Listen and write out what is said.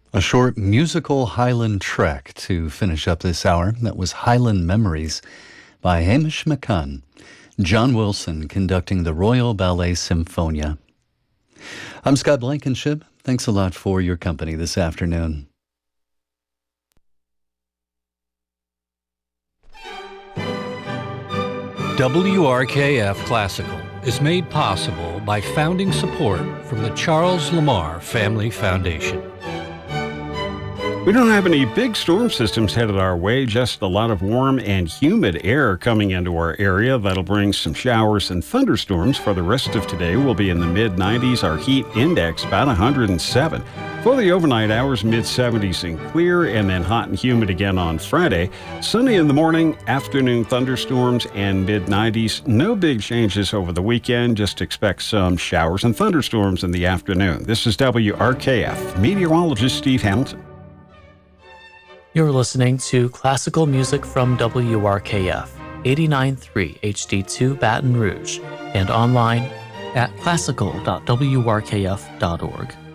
A short musical Highland trek to finish up this hour. That was Highland Memories by Hamish McCunn. John Wilson conducting the Royal Ballet Symphonia. I'm Scott Blankenship. Thanks a lot for your company this afternoon. WRKF Classical is made possible by founding support from the Charles Lamar Family Foundation. We don't have any big storm systems headed our way, just a lot of warm and humid air coming into our area. That'll bring some showers and thunderstorms for the rest of today. We'll be in the mid-90s. Our heat index about 107. For the overnight hours, mid-70s and clear, and then hot and humid again on Friday. Sunny in the morning, afternoon thunderstorms, and mid-90s. No big changes over the weekend. Just expect some showers and thunderstorms in the afternoon. This is WRKF. Meteorologist Steve Hamilton. You're listening to classical music from WRKF, 89.3 HD2 Baton Rouge, and online at classical.wrkf.org.